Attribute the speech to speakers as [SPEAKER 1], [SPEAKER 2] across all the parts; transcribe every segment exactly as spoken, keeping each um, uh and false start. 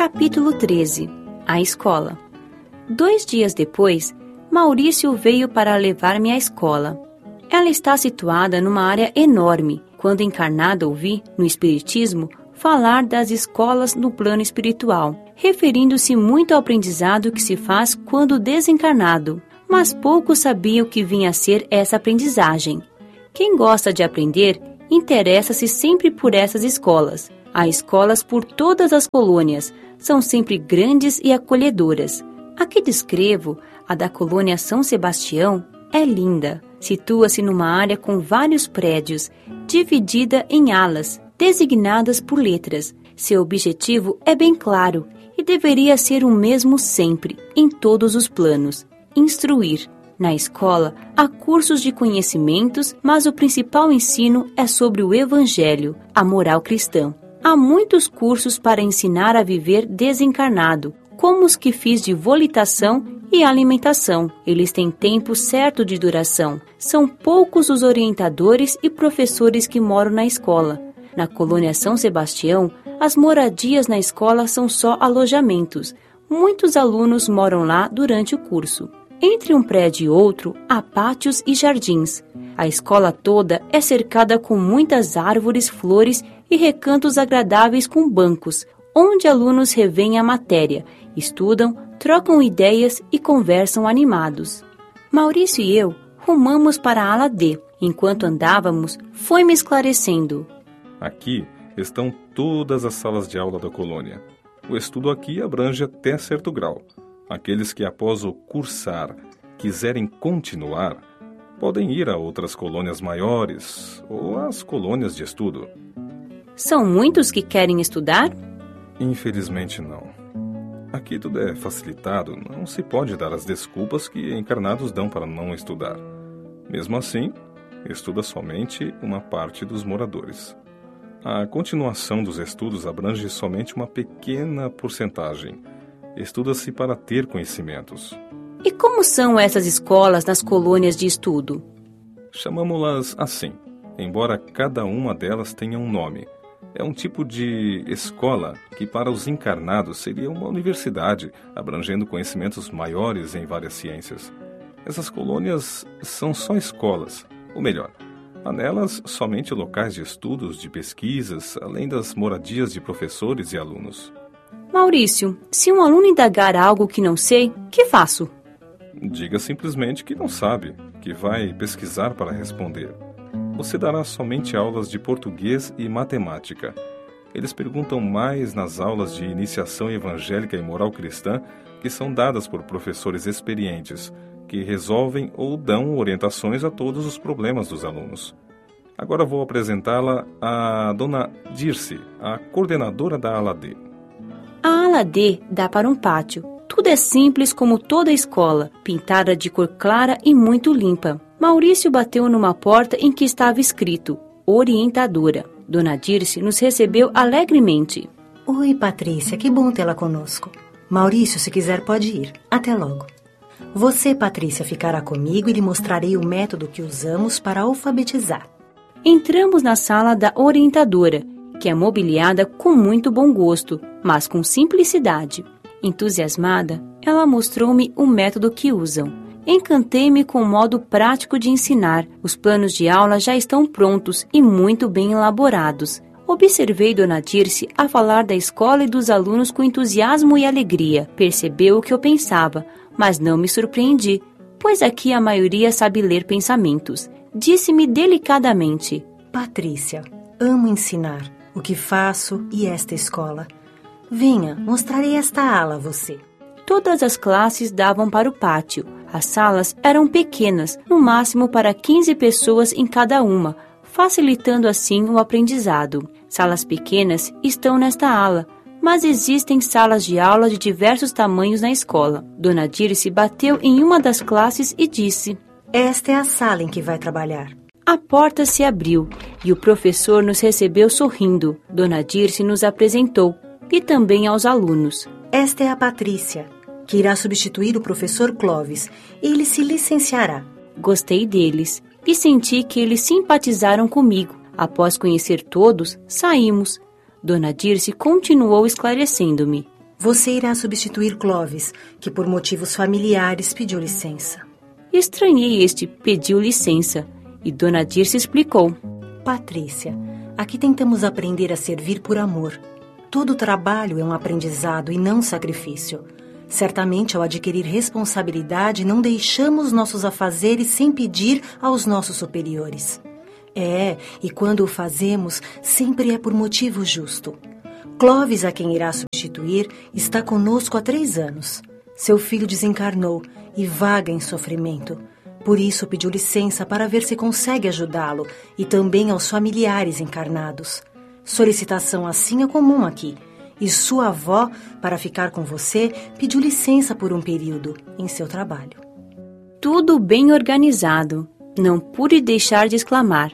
[SPEAKER 1] Capítulo treze. A escola. Dois dias depois, Maurício veio para levar-me à escola. Ela está situada numa área enorme. Quando encarnado ouvi, no Espiritismo, falar das escolas no plano espiritual, referindo-se muito ao aprendizado que se faz quando desencarnado, mas pouco sabia o que vinha a ser essa aprendizagem. Quem gosta de aprender, interessa-se sempre por essas escolas. Há escolas por todas as colônias, são sempre grandes e acolhedoras. A que descrevo, a da colônia São Sebastião, é linda. Situa-se numa área com vários prédios, dividida em alas, designadas por letras. Seu objetivo é bem claro e deveria ser o mesmo sempre, em todos os planos: instruir. Na escola, há cursos de conhecimentos, mas o principal ensino é sobre o Evangelho, a moral cristã. Há muitos cursos para ensinar a viver desencarnado, como os que fiz de volitação e alimentação. Eles têm tempo certo de duração. São poucos os orientadores e professores que moram na escola. Na colônia São Sebastião, as moradias na escola são só alojamentos. Muitos alunos moram lá durante o curso. Entre um prédio e outro, há pátios e jardins. A escola toda é cercada com muitas árvores, flores e recantos agradáveis com bancos, onde alunos revêem a matéria, estudam, trocam ideias e conversam animados. Maurício e eu rumamos para a ala D. Enquanto andávamos, foi-me esclarecendo.
[SPEAKER 2] Aqui estão todas as salas de aula da colônia. O estudo aqui abrange até certo grau. Aqueles que, após o cursar, quiserem continuar, podem ir a outras colônias maiores ou às colônias de estudo.
[SPEAKER 1] São muitos que querem estudar?
[SPEAKER 2] Infelizmente não. Aqui tudo é facilitado, não se pode dar as desculpas que encarnados dão para não estudar. Mesmo assim, estuda somente uma parte dos moradores. A continuação dos estudos abrange somente uma pequena porcentagem. Estuda-se para ter conhecimentos.
[SPEAKER 1] E como são essas escolas nas colônias de estudo?
[SPEAKER 2] Chamamos-las assim, embora cada uma delas tenha um nome. É um tipo de escola que para os encarnados seria uma universidade, abrangendo conhecimentos maiores em várias ciências. Essas colônias são só escolas, ou melhor, há nelas somente locais de estudos, de pesquisas, além das moradias de professores e alunos.
[SPEAKER 1] Maurício, se um aluno indagar algo que não sei, que faço?
[SPEAKER 2] Diga simplesmente que não sabe, que vai pesquisar para responder. Você dará somente aulas de português e matemática. Eles perguntam mais nas aulas de iniciação evangélica e moral cristã, que são dadas por professores experientes, que resolvem ou dão orientações a todos os problemas dos alunos. Agora vou apresentá-la à dona Dirce, a coordenadora da ala D.
[SPEAKER 1] A ala D dá para um pátio. Tudo é simples como toda a escola, pintada de cor clara e muito limpa. Maurício bateu numa porta em que estava escrito orientadora. Dona Dirce nos recebeu alegremente.
[SPEAKER 3] Oi, Patrícia, que bom tê-la conosco. Maurício, se quiser, pode ir. Até logo. Você, Patrícia, ficará comigo e lhe mostrarei o método que usamos para alfabetizar.
[SPEAKER 1] Entramos na sala da orientadora, que é mobiliada com muito bom gosto, mas com simplicidade. Entusiasmada, ela mostrou-me o método que usam. Encantei-me com o modo prático de ensinar. Os planos de aula já estão prontos e muito bem elaborados. Observei Dona Dirce a falar da escola e dos alunos com entusiasmo e alegria. Percebeu o que eu pensava, mas não me surpreendi, pois aqui a maioria sabe ler pensamentos. Disse-me delicadamente:
[SPEAKER 3] Patrícia, amo ensinar o que faço e esta escola. Venha, mostrarei esta ala a você.
[SPEAKER 1] Todas as classes davam para o pátio. As salas eram pequenas, no máximo para quinze pessoas em cada uma, facilitando assim o aprendizado. Salas pequenas estão nesta ala, mas existem salas de aula de diversos tamanhos na escola. Dona Dirce bateu em uma das classes e disse:
[SPEAKER 3] Esta é a sala em que vai trabalhar.
[SPEAKER 1] A porta se abriu e o professor nos recebeu sorrindo. Dona Dirce nos apresentou, e também aos alunos.
[SPEAKER 3] Esta é a Patrícia, que irá substituir o professor Clóvis. Ele se licenciará.
[SPEAKER 1] Gostei deles e senti que eles simpatizaram comigo. Após conhecer todos, saímos. Dona Dirce continuou esclarecendo-me.
[SPEAKER 3] Você irá substituir Clovis, que por motivos familiares pediu licença.
[SPEAKER 1] Estranhei este pediu licença, e Dona Dirce explicou.
[SPEAKER 3] Patrícia, aqui tentamos aprender a servir por amor. Todo trabalho é um aprendizado e não sacrifício. Certamente, ao adquirir responsabilidade, não deixamos nossos afazeres sem pedir aos nossos superiores. É, e quando o fazemos, sempre é por motivo justo. Clovis, a quem irá substituir, está conosco há três anos. Seu filho desencarnou e vaga em sofrimento. Por isso pediu licença para ver se consegue ajudá-lo e também aos familiares encarnados. Solicitação assim é comum aqui. E sua avó, para ficar com você, pediu licença por um período em seu trabalho.
[SPEAKER 1] Tudo bem organizado. Não pude deixar de exclamar.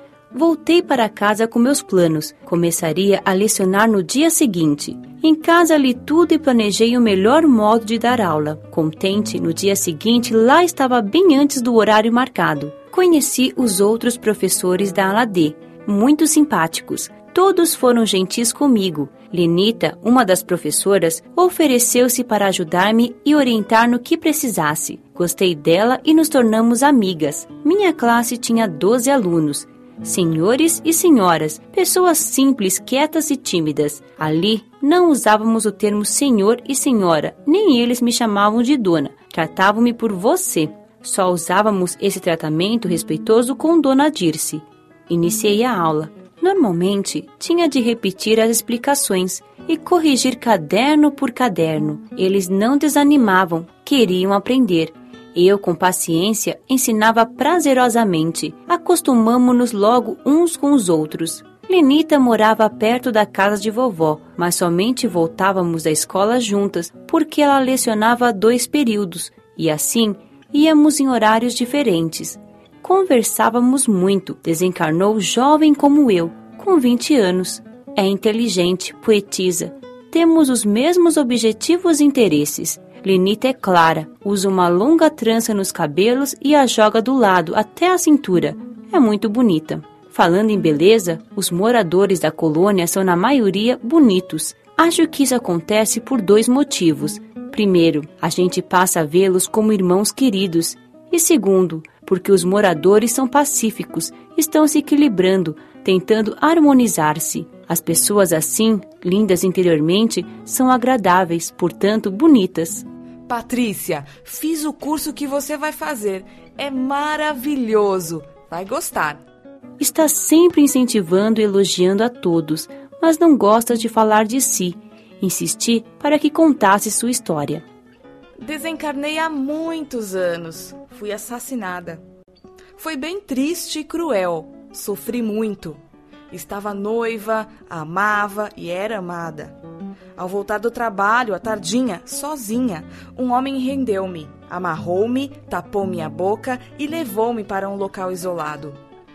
[SPEAKER 1] Voltei para casa com meus planos. Começaria a lecionar no dia seguinte. Em casa li tudo e planejei o melhor modo de dar aula. Contente, no dia seguinte, lá estava bem antes do horário marcado. Conheci os outros professores da ala D, muito simpáticos. Todos foram gentis comigo. Lenita, uma das professoras, ofereceu-se para ajudar-me e orientar no que precisasse. Gostei dela e nos tornamos amigas. Minha classe tinha doze alunos. Senhores e senhoras, pessoas simples, quietas e tímidas. Ali, não usávamos o termo senhor e senhora, nem eles me chamavam de dona. Tratavam-me por você. Só usávamos esse tratamento respeitoso com Dona Dirce. Iniciei a aula. Normalmente, tinha de repetir as explicações e corrigir caderno por caderno. Eles não desanimavam, queriam aprender. Eu, com paciência, ensinava prazerosamente. Acostumamo-nos logo uns com os outros. Lenita morava perto da casa de vovó, mas somente voltávamos da escola juntas, porque ela lecionava dois períodos, e assim íamos em horários diferentes. Conversávamos muito. Desencarnou jovem como eu, com vinte anos. É inteligente, poetisa. Temos os mesmos objetivos e interesses. Lenita é clara, usa uma longa trança nos cabelos e a joga do lado até a cintura. É muito bonita. Falando em beleza, os moradores da colônia são na maioria bonitos. Acho que isso acontece por dois motivos. Primeiro, a gente passa a vê-los como irmãos queridos. E segundo, porque os moradores são pacíficos, estão se equilibrando, tentando harmonizar-se. As pessoas assim, lindas interiormente, são agradáveis, portanto bonitas.
[SPEAKER 4] Patrícia, fiz o curso que você vai fazer. É maravilhoso. Vai gostar.
[SPEAKER 1] Está sempre incentivando e elogiando a todos, mas não gosta de falar de si. Insisti para que contasse sua história.
[SPEAKER 4] Desencarnei há muitos anos. Fui assassinada. Foi bem triste e cruel. Sofri muito. Estava noiva, amava e era amada. Ao voltar do trabalho, à tardinha, sozinha, um homem rendeu-me, amarrou-me, tapou minha boca e levou-me para um local isolado.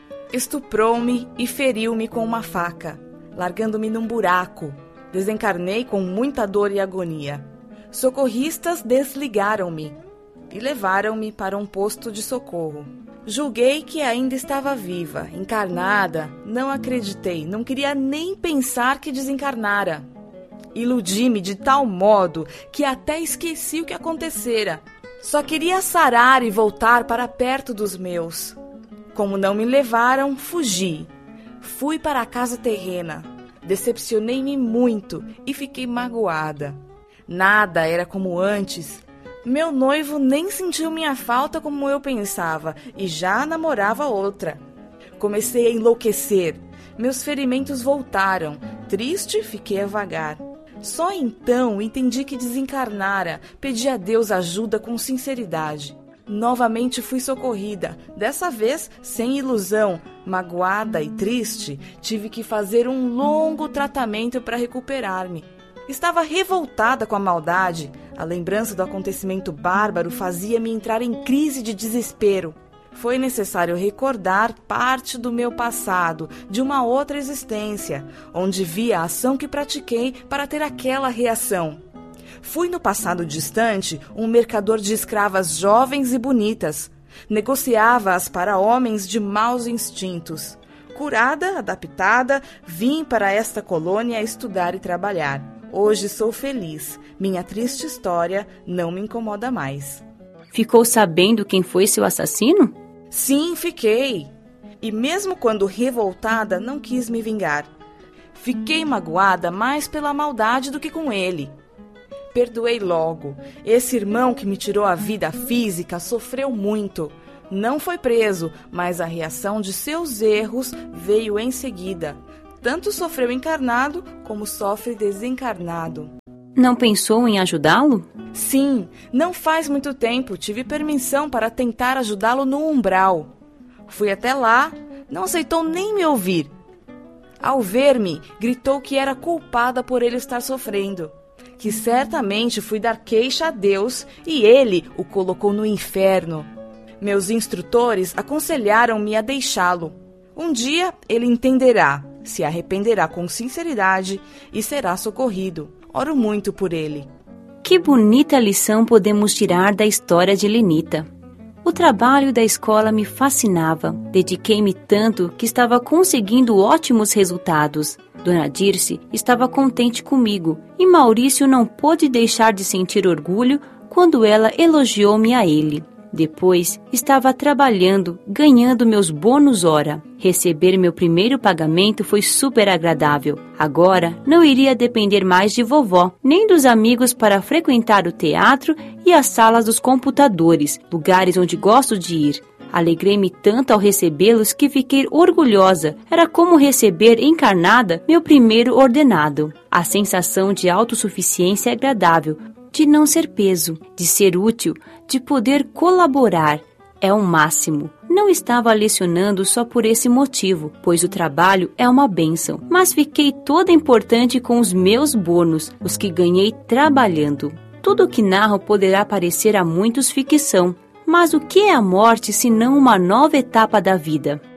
[SPEAKER 4] Estuprou-me e feriu-me com uma faca, largando-me num buraco. Desencarnei com muita dor e agonia. Socorristas desligaram-me e levaram-me para um posto de socorro. Julguei que ainda estava viva, encarnada. Não acreditei, não queria nem pensar que desencarnara. Iludi-me de tal modo que até esqueci o que acontecera. Só queria sarar e voltar para perto dos meus. Como não me levaram, fugi. Fui para a casa terrena. Decepcionei-me muito e fiquei magoada. Nada era como antes. Meu noivo nem sentiu minha falta como eu pensava e já namorava outra. Comecei a enlouquecer. Meus ferimentos voltaram. Triste, fiquei a vagar. Só então entendi que desencarnara. Pedi a Deus ajuda com sinceridade. Novamente fui socorrida. Dessa vez, sem ilusão, magoada e triste, tive que fazer um longo tratamento para recuperar-me. Estava revoltada com a maldade. A lembrança do acontecimento bárbaro fazia-me entrar em crise de desespero. Foi necessário recordar parte do meu passado, de uma outra existência, onde vi a ação que pratiquei para ter aquela reação. Fui no passado distante um mercador de escravas jovens e bonitas. Negociava-as para homens de maus instintos. Curada, adaptada, vim para esta colônia estudar e trabalhar. Hoje sou feliz. Minha triste história não me incomoda mais.
[SPEAKER 1] Ficou sabendo quem foi seu assassino?
[SPEAKER 4] Sim, fiquei. E mesmo quando revoltada, não quis me vingar. Fiquei magoada mais pela maldade do que com ele. Perdoei logo. Esse irmão que me tirou a vida física sofreu muito. Não foi preso, mas a reação de seus erros veio em seguida. Tanto sofreu encarnado como sofre desencarnado.
[SPEAKER 1] Não pensou em ajudá-lo?
[SPEAKER 4] Sim, não faz muito tempo tive permissão para tentar ajudá-lo no umbral. Fui até lá, não aceitou nem me ouvir. Ao ver-me, gritou que era culpada por ele estar sofrendo, que certamente fui dar queixa a Deus e ele o colocou no inferno. Meus instrutores aconselharam-me a deixá-lo. Um dia ele entenderá, se arrependerá com sinceridade e será socorrido. Oro muito por ele.
[SPEAKER 1] Que bonita lição podemos tirar da história de Lenita. O trabalho da escola me fascinava. Dediquei-me tanto que estava conseguindo ótimos resultados. Dona Dirce estava contente comigo e Maurício não pôde deixar de sentir orgulho quando ela elogiou-me a ele. Depois, estava trabalhando, ganhando meus bônus hora. Receber meu primeiro pagamento foi super agradável. Agora, não iria depender mais de vovó, nem dos amigos para frequentar o teatro e as salas dos computadores, lugares onde gosto de ir. Alegrei-me tanto ao recebê-los que fiquei orgulhosa. Era como receber encarnada meu primeiro ordenado. A sensação de autossuficiência é agradável, de não ser peso, de ser útil, de poder colaborar. É o máximo. Não estava lecionando só por esse motivo, pois o trabalho é uma bênção, mas fiquei toda importante com os meus bônus, os que ganhei trabalhando. Tudo o que narro poderá parecer a muitos ficção, mas o que é a morte senão uma nova etapa da vida?